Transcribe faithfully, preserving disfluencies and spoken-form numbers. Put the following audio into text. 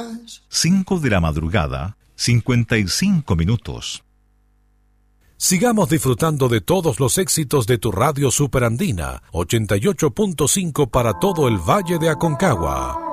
más. cinco de la madrugada, cincuenta y cinco minutos. Sigamos disfrutando de todos los éxitos de tu radio Superandina, ochenta y ocho punto cinco para todo el Valle de Aconcagua.